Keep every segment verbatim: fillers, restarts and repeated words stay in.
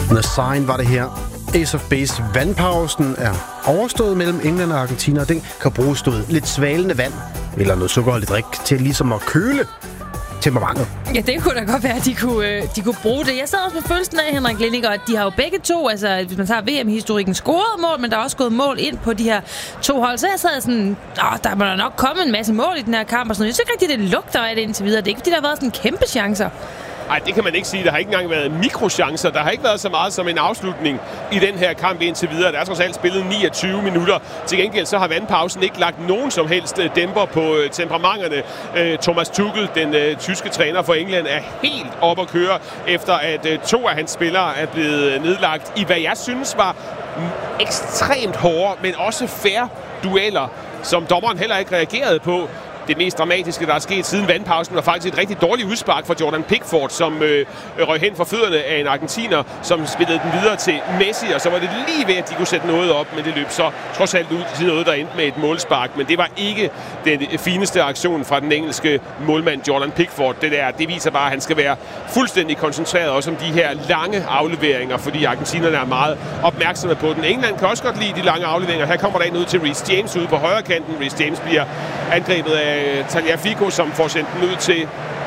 The Sign var det her. Ace of Base. Vandpausen er overstået mellem England og Argentina, og den kan bruges stået lidt svalende vand eller noget sukkerholdigt drik til ligesom at køle temperamentet. Ja, det kunne da godt være, at de kunne, øh, de kunne bruge det. Jeg sad også med følelsen af, Henrik Lindinger, at de har jo begge to, altså hvis man tager V M-historikken, scoret mål, men der er også gået mål ind på de her to hold. Så jeg sad sådan, åh, der må da nok komme en masse mål i den her kamp og sådan noget. Jeg synes ikke rigtig, det lugter af det indtil videre. Det er ikke fordi, der har været sådan kæmpe chancer. Nej, det kan man ikke sige. Der har ikke engang været mikrochancer. Der har ikke været så meget som en afslutning i den her kamp indtil videre. Der er trods alt spillet niogtyve minutter. Til gengæld så har vandpausen ikke lagt nogen som helst dæmper på temperamenterne. Thomas Tuchel, den tyske træner for England, er helt op at køre, efter at to af hans spillere er blevet nedlagt i, hvad jeg synes var ekstremt hårde, men også fair dueller, som dommeren heller ikke reagerede på. Det mest dramatiske, der er sket siden vandpausen, var faktisk et rigtig dårligt udspark fra Jordan Pickford, som øh, røg hen fra fødderne af en argentiner, som spillede den videre til Messi, og så var det lige ved, at de kunne sætte noget op, men det løb så trods alt ud til noget, der endte med et målspark. Men det var ikke den fineste aktion fra den engelske målmand Jordan Pickford. Det der, det viser bare, at han skal være fuldstændig koncentreret også om de her lange afleveringer, fordi argentinerne er meget opmærksomme på den. England kan også godt lide de lange afleveringer. Her kommer der en ud til Reece James ude på højre kanten. Reece James bliver angrebet af Tagliafico, som får sendt den ud til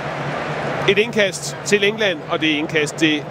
et indkast til England, og det indkast, det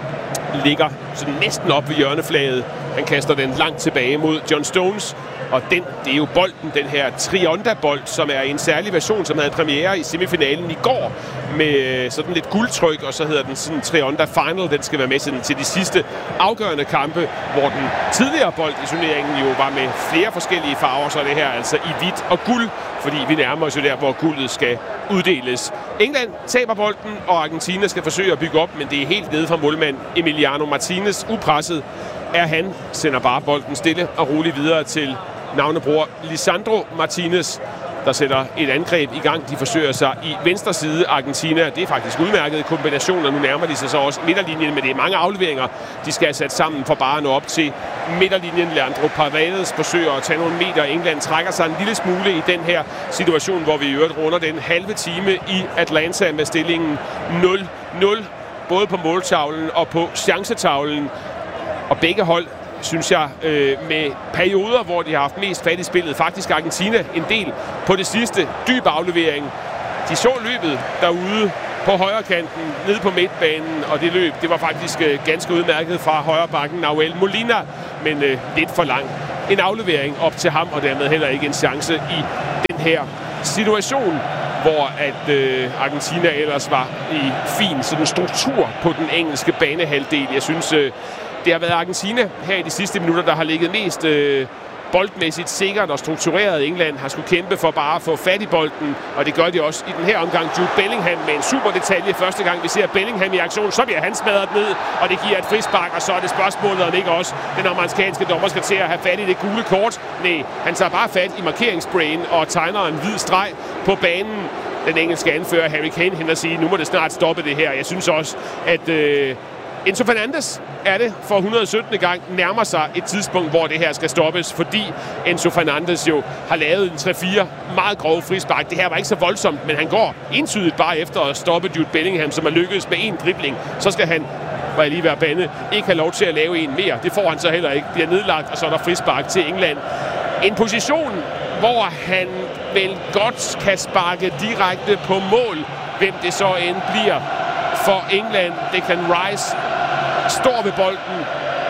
ligger sådan næsten op ved hjørneflaget. Han kaster den langt tilbage mod John Stones, og den, det er jo bolden, den her Trionda-bold, som er en særlig version, som havde premiere i semifinalen i går, med sådan lidt guldtryk, og så hedder den sådan Trionda Final. Den skal være med sådan til de sidste afgørende kampe, hvor den tidligere bold i turneringen jo var med flere forskellige farver, så er det her altså i hvidt og guld, fordi vi nærmer os jo der, hvor guldet skal uddeles. England taber bolden, og Argentina skal forsøge at bygge op, men det er helt nede fra målmand Emiliano Martinez. Upresset er han, sender bare bolden stille og roligt videre til navnebror Lisandro Martinez, der sætter et angreb i gang. De forsøger sig i venstre side Argentina. Det er faktisk udmærkede kombinationer. Nu nærmer de sig så også midterlinjen, men det er mange afleveringer, de skal have sat sammen for bare at nå op til midterlinjen. Leandro Paredes forsøger at tage nogle meter. England trækker sig en lille smule i den her situation, hvor vi i øvrigt runder den halve time i Atlanta med stillingen nul nul, både på måltavlen og på chancetavlen. Og begge hold, synes jeg, øh, med perioder, hvor de har haft mest fat i spillet. Faktisk Argentina en del på det sidste. Dyb aflevering. De så løbet derude på højre kanten, nede på midtbanen, og det løb, det var faktisk øh, ganske udmærket fra højre bakken Nahuel Molina, men øh, lidt for lang. En aflevering op til ham, og dermed heller ikke en chance i den her situation, hvor at øh, Argentina ellers var i fin sådan struktur på den engelske banehalvdel. Jeg synes, øh, det har været Argentina her i de sidste minutter, der har ligget mest øh, boldmæssigt sikkert og struktureret. England har skulle kæmpe for bare at få fat i bolden, og det gør de også i den her omgang. Jude Bellingham med en super detalje. Første gang vi ser Bellingham i aktion, så bliver han smadret ned, og det giver et frispark, og så er det spørgsmålet, om ikke også den amerikanske dommer skal til at have fat i det gule kort. Nej, han tager bare fat i markeringssprayen og tegner en hvid streg på banen. Den engelske anfører Harry Kane hen og siger, nu må det snart stoppe det her. Jeg synes også, at øh, Enzo Fernandes er det for et hundrede og syttende gang nærmer sig et tidspunkt, hvor det her skal stoppes, fordi Enzo Fernandes jo har lavet en tre fire meget grove frispark. Det her var ikke så voldsomt, men han går entydigt bare efter at stoppe Jude Bellingham, som er lykkedes med en dribling. Så skal han, var jeg lige ved at bande, ikke have lov til at lave en mere. Det får han så heller ikke. Bliver nedlagt, og så er der frispark til England. En position, hvor han vel godt kan sparke direkte på mål. Hvem det så end bliver for England. Declan Rice står ved bolden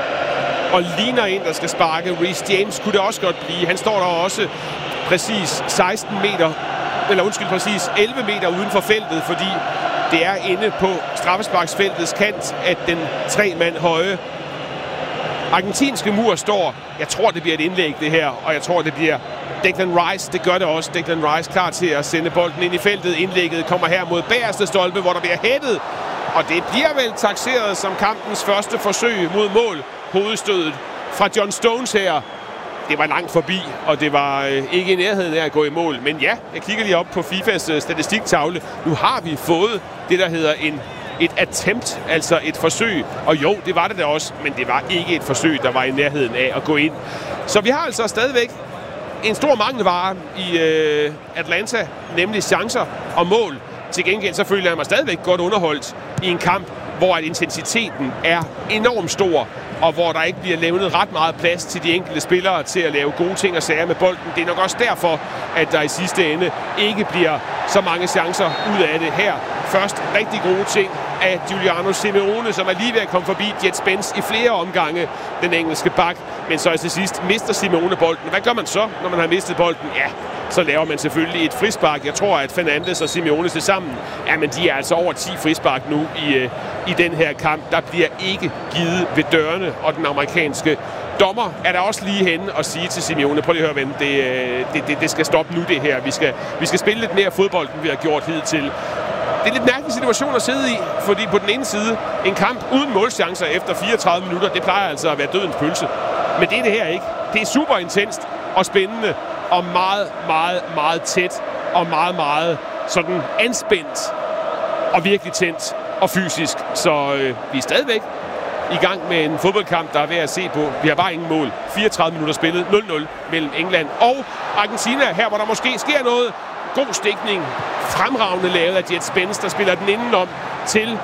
og ligner en, der skal sparke. Reece James kunne det også godt blive. Han står der også præcis seksten meter, eller undskyld, præcis elleve meter uden for feltet, fordi det er inde på straffesparksfeltets kant, at den tre mand høje argentinske mur står. Jeg tror, det bliver et indlæg, det her, og jeg tror, det bliver Declan Rice. Det gør det også. Declan Rice klar til at sende bolden ind i feltet. Indlægget kommer her mod bagerste stolpe, hvor der bliver hættet, og det bliver vel takseret som kampens første forsøg mod mål. Hovedstødet fra John Stones her. Det var langt forbi, og det var øh, ikke i nærheden af at gå i mål. Men ja, jeg kigger lige op på FIFAs øh, statistiktavle. Nu har vi fået det, der hedder en et attempt, altså et forsøg. Og jo, det var det da også, men det var ikke et forsøg, der var i nærheden af at gå ind. Så vi har altså stadigvæk en stor mangelvare i øh, Atlanta, nemlig chancer og mål. Til gengæld så føler jeg mig stadigvæk godt underholdt i en kamp, hvor at intensiteten er enormt stor, og hvor der ikke bliver lavet ret meget plads til de enkelte spillere til at lave gode ting og sager med bolden. Det er nok også derfor, at der i sidste ende ikke bliver så mange chancer ud af det her. Først rigtig gode ting af Giuliano Simeone, som er lige ved at komme forbi Jet Spence i flere omgange, den engelske bak. Men så til sidst mister Simeone bolden. Hvad gør man så, når man har mistet bolden? Ja, så laver man selvfølgelig et frispark. Jeg tror, at Fernandes og Simeone til sammen, ja, men de er altså over ti frispark nu i, i den her kamp. Der bliver ikke givet ved dørene, og den amerikanske dommer er der også lige henne og sige til Simeone, prøv lige at høre, ven, det, det, det, det skal stoppe nu det her. Vi skal, vi skal spille lidt mere fodbold, end vi har gjort hidtil. Det er en lidt mærkelig situation at sidde i, fordi på den ene side, en kamp uden målchancer efter fireogtredive minutter, det plejer altså at være dødens pølse. Men det er det her ikke. Det er super intenst og spændende og meget, meget, meget tæt og meget, meget sådan anspændt og virkelig tændt og fysisk. Så øh, vi er stadigvæk i gang med en fodboldkamp, der er værd at se på. Vi har bare ingen mål. fireogtredive minutter spillet, nul nul mellem England og Argentina. Her, hvor der måske sker noget. God stikning. Fremragende lavet af Jet Spence, der spiller den indenom til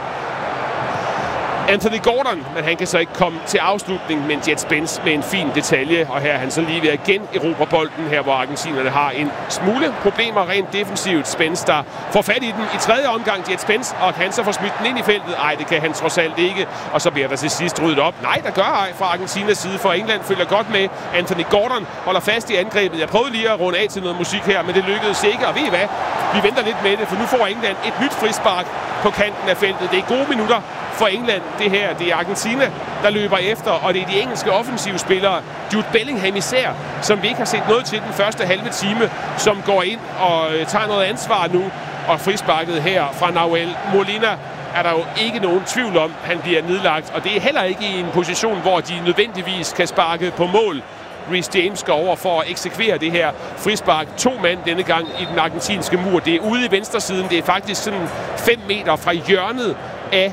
Anthony Gordon, men han kan så ikke komme til afslutning, men Jet Spence med en fin detalje, og her er han så lige ved at generobre bolden her, hvor argentinerne har en smule problemer rent defensivt. Spence, der får fat i den i tredje omgang, Jet Spence, og kan så få smidt den ind i feltet. Ej, det kan han trods alt ikke, og så bliver der til sidst ryddet op. Nej, der gør ej fra Argentinas side, for England følger godt med. Anthony Gordon holder fast i angrebet. Jeg prøvede lige at runde af til noget musik her, men det lykkedes ikke, og ved I hvad? Vi venter lidt med det, for nu får England et nyt frispark på kanten af feltet. Det er gode minutter for England, det her. Det er Argentina, der løber efter, og det er de engelske offensive spillere, Jude Bellingham især, som vi ikke har set noget til den første halve time, som går ind og øh, tager noget ansvar nu. Og frisparket her fra Nahuel Molina er der jo ikke nogen tvivl om, han bliver nedlagt. Og det er heller ikke i en position, hvor de nødvendigvis kan sparke på mål. Reece James går over for at eksekvere det her frispark. To mand denne gang i den argentinske mur. Det er ude i venstresiden. Det er faktisk sådan fem meter fra hjørnet af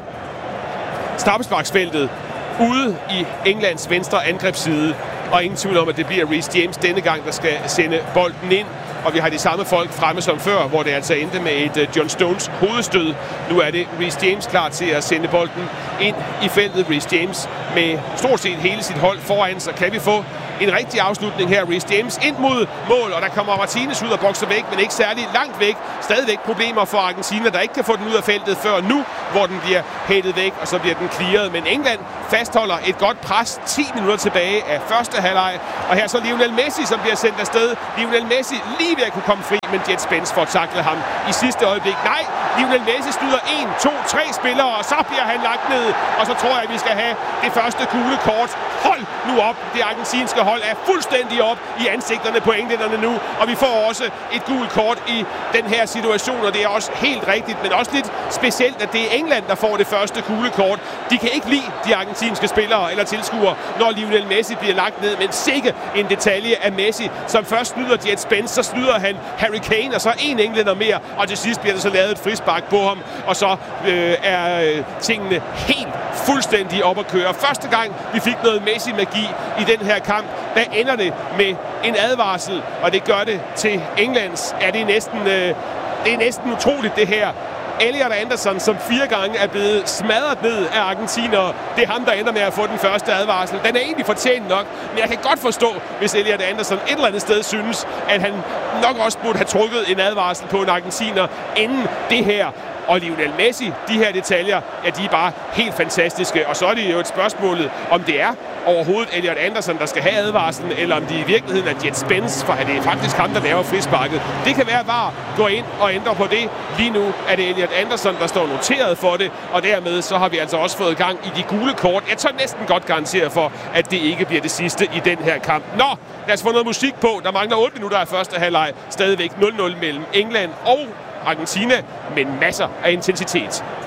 straffesparksfeltet ude i Englands venstre angrebsside. Og ingen tvivl om, at det bliver Reece James denne gang, der skal sende bolden ind. Og vi har de samme folk fremme som før, hvor det altså endte med et uh, John Stones hovedstød. Nu er det Reece James klar til at sende bolden ind i feltet. Reece James med stort set hele sit hold foran, så kan vi få en rigtig afslutning her. Reece James ind mod mål, og der kommer Martinez ud og bokser væk, men ikke særlig langt væk. Stadigvæk problemer for Argentina, der ikke kan få den ud af feltet før nu, hvor den bliver hættet væk, og så bliver den clearet. Men England fastholder et godt pres. ti minutter tilbage af første halvleg, og her så Lionel Messi, som bliver sendt afsted. Lionel Messi lige ved at kunne komme fri, men Jet Spence får taklet ham i sidste øjeblik. Nej, Lionel Messi skyder en, to, tre spillere, og så bliver han lagt ned. Og så tror jeg, at vi skal have det første gule kort. Hold nu op! Det argentinske hold er fuldstændig op i ansigterne på englænderne nu, og vi får også et gult kort i den her situation, og det er også helt rigtigt, men også lidt specielt, at det er England, der får det første gule kort. De kan ikke lide de argentinske spillere eller tilskuere, når Lionel Messi bliver lagt ned, men sikke en detalje af Messi, som først snyder Jet Spence, så snyder han Harry Kane, og så en englænder mere, og til sidst bliver der så lavet et frispark på ham, og så øh, er øh, tingene helt fuldstændig op at køre. Første gang vi fik noget Messi-magi i den her kamp, der ender det med en advarsel, og det gør det til Englands. Er det næsten, øh, det er næsten utroligt det her. Elliot Anderson, som fire gange er blevet smadret ned af argentinere. Det er ham, der ender med at få den første advarsel. Den er egentlig fortjent nok, men jeg kan godt forstå, hvis Elliot Anderson et eller andet sted synes, at han nok også burde have trukket en advarsel på en argentiner inden det her. Og Lionel Messi, de her detaljer, ja, de er bare helt fantastiske. Og så er det jo et spørgsmål, om det er overhovedet Elliot Anderson, der skal have advarslen, eller om det i virkeligheden er Jet Spence, for det er faktisk ham, der laver frisparket. Det kan være, at V A R går ind og ændrer på det. Lige nu er det Elliot Anderson, der står noteret for det, og dermed så har vi altså også fået gang i de gule kort. Jeg tør næsten godt garantere for, at det ikke bliver det sidste i den her kamp. Nå, lad os få noget musik på. Der mangler otte minutter af første halvleg. Stadigvæk nul nul mellem England og Argentina, men masser af intensitet.